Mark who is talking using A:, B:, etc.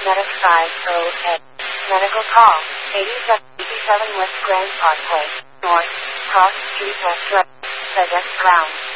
A: Medic 508. Medical call. 87 West Grand Parkway. North. Cross Street West. FedEx Ground.